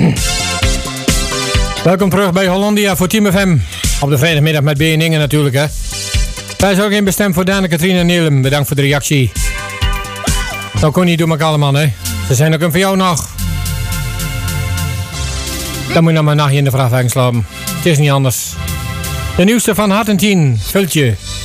Welkom terug bij Hollandia voor Team FM. Op de vrijdagmiddag met B en Inge natuurlijk, hè. Wij zijn ook in bestemd voor Daan, Katrien en Nielem. Bedankt voor de reactie. Nou, Connie, doe maar kalm, man, hè. Ze zijn ook een voor jou nog. Dan moet je nog maar een nachtje in de vrachtwagen slapen. Het is niet anders. De nieuwste van Hart en 10, Vultje.